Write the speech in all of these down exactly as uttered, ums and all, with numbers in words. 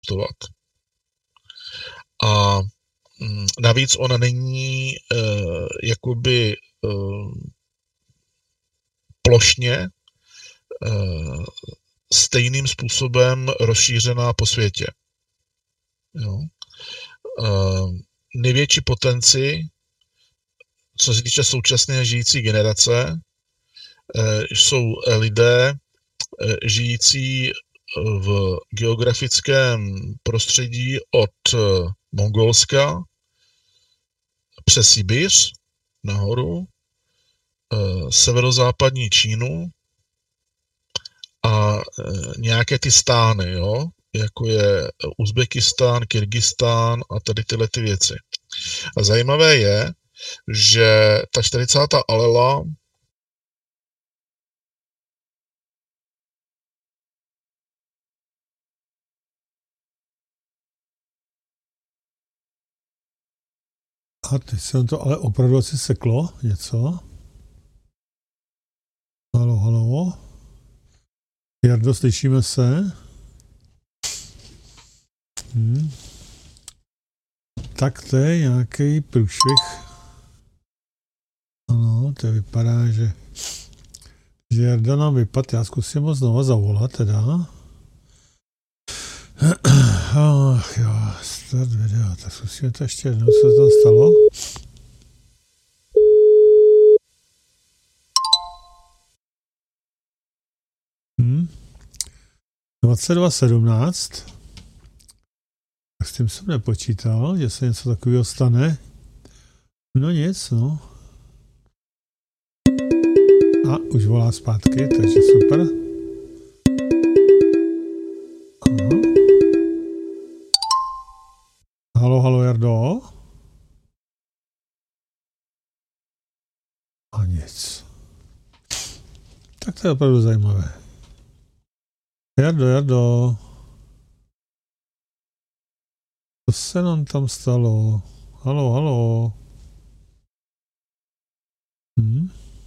existovat. A navíc ona není uh, jakoby uh, plošně uh, stejným způsobem rozšířená po světě. Jo. Uh, největší potenci, co se týče současné žijící generace, uh, jsou lidé uh, žijící v geografickém prostředí od uh, Mongolska přes Sibiř nahoru, uh, severozápadní Čínu a uh, nějaké ty stány, jo, jako je Uzbekistán, Kyrgyzstán a tady tyhle ty věci. A zajímavé je, že ta čtyřicátá alela a teď se to ale opravdu asi seklo něco. Halo, halo. Jardo, slyšíme se? Hmm. Tak to je nějaký průšvih. Ano, to vypadá, že, že Jarda nám vypad. Já zkusím ho znova zavolat teda. Ach jo, start video. Tak zkusíme to ještě jednou, co se tam stalo. Hmm. dvacet dva sedmnáct. Tak s tím jsem nepočítal, že se něco takového stane. No nic, no. A už volá zpátky, takže super. Aha. Halo, halo, Jardo? A nic. Tak to je opravdu zajímavé. Jardo, Jardo. Co se nám tam stalo? Halo, halo. Hm?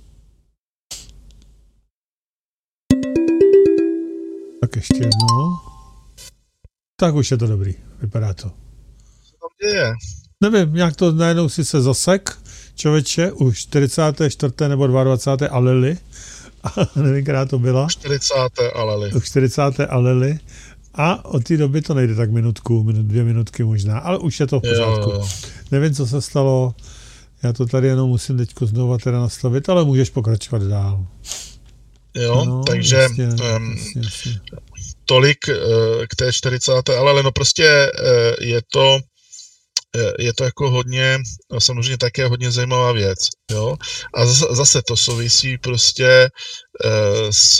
Tak ještě jednou. Tak už je to dobrý, vypadá to. Co tam děje? Nevím, jak to najednou si se zasek, člověče, už čtyřicáté čtvrté nebo dvacáté druhé alely. A nevím, která to byla. čtyřicáté alely. Už čtyřicáté alely. A od té doby to nejde tak minutku, minut, dvě minutky možná, ale už je to v pořádku. Jo, jo. Nevím, co se stalo, já to tady jenom musím teďko znovu teda nastavit, ale můžeš pokračovat dál. Jo, no, takže jasně, um, jasně, jasně. Tolik uh, k té čtyřicáté ale no prostě uh, je to je to jako hodně, samozřejmě také hodně zajímavá věc, jo. A zase to souvisí prostě uh, s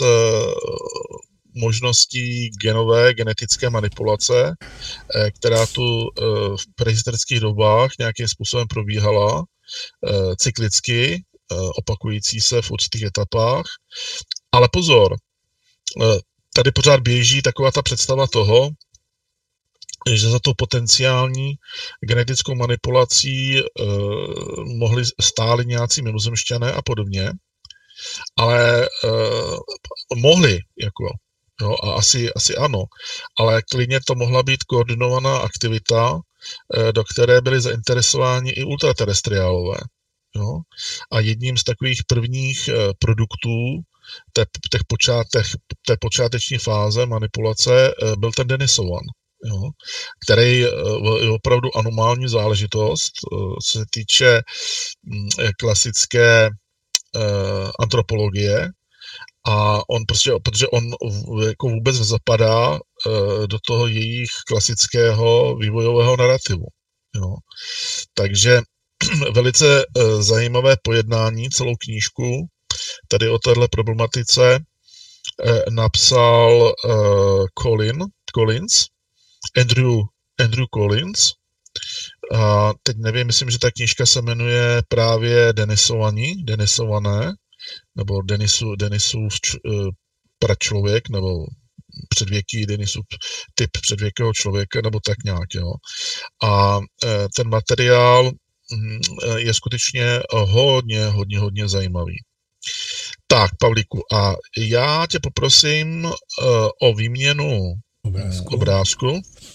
možností genové, genetické manipulace, uh, která tu uh, v prehistorických dobách nějakým způsobem probíhala uh, cyklicky, uh, opakující se v určitých etapách. Ale pozor, tady pořád běží taková ta představa toho, že za to potenciální genetickou manipulací eh, mohli stáli nějací mimozemšťané a podobně, ale eh, mohli, jako, jo, a asi, asi ano, ale klidně to mohla být koordinovaná aktivita, eh, do které byli zainteresováni i ultraterestriálové. Jo? A jedním z takových prvních eh, produktů té, těch počátech, té počáteční fáze manipulace eh, byl ten Denisovan, jo? Který eh, je opravdu anomální záležitost, eh, co se týče hm, klasické eh, antropologie. A on prostě, protože on jako vůbec nezapadá eh, do toho jejich klasického vývojového narrativu. Jo? Takže velice uh, zajímavé pojednání, celou knížku tady o téhle problematice uh, napsal uh, Colin, Collins, Andrew, Andrew Collins. A teď nevím, myslím, že ta knížka se jmenuje právě Denisovaní, Denisované, nebo Denisu, Denisův uh, pračlověk, nebo předvěký Denisův typ předvěkého člověka, nebo tak nějak, jo. A uh, ten materiál je skutečně hodně, hodně, hodně zajímavý. Tak, Pavlíku, a já tě poprosím uh, o výměnu obrázku. obrázku.